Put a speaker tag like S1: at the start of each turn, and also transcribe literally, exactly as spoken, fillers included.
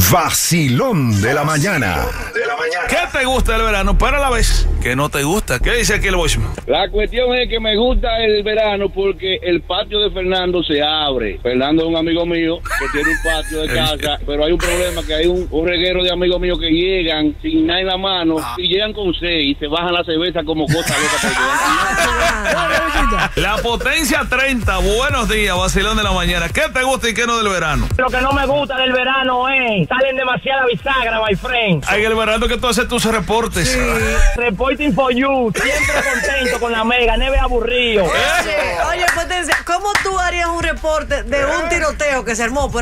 S1: Vacilón de la mañana.
S2: ¿Qué te gusta del verano? Pero a la vez, ¿qué no te gusta? ¿Qué dice aquí el voicemail?
S3: La cuestión es que me gusta el verano porque el patio de Fernando se abre. Fernando es un amigo mío que tiene un patio de casa, pero hay un problema, que hay un, un reguero de amigos míos que llegan sin nada en la mano y llegan con seis y se bajan la cerveza como cosa loca.
S2: La Potencia treinta, buenos días, vacilón de la mañana. ¿Qué te gusta y qué no del verano?
S4: Lo que no me gusta del verano es, salen demasiada bisagra, my friend.
S2: Hay el verano que tú haces tus reportes.
S4: Sí. Reporting for you, siempre contento con la mega, neve aburrido.
S5: Oye, oye, Potencia, ¿cómo tú harías un reporte de un tiroteo que se armó por